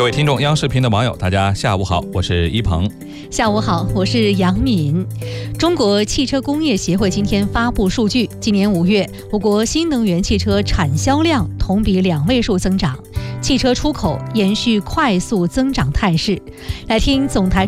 位听众，央视频的网友，大家下午好，我是一鹏。 下午好，我是杨敏。中国汽车工业协会今天发布数据，今年5月，我国新能源汽车产销量同比2位数增长，汽车出口延续快速增长态势。来听总台